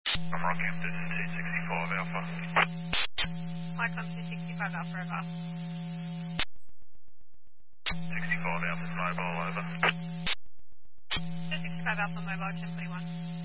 I'm Rockhampton 265 Alpha. Welcome to 65 Alpha Bravo. 65 Alpha's mobile, over. 265 Alpha Mobile, 1041.